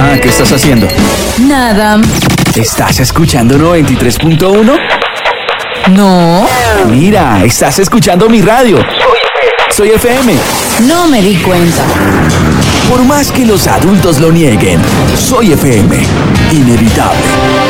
Ajá, ¿qué estás haciendo? Nada. ¿Estás escuchando 93.1? No. Mira, estás escuchando mi radio. Soy FM. No me di cuenta. Por más que los adultos lo nieguen, Soy FM. Inevitable.